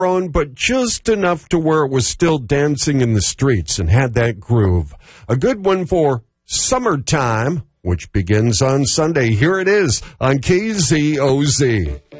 own, but just enough to where it was still dancing in the streets and had that groove. A good one for Summertime, which begins on Sunday. Here it is on KZOZ.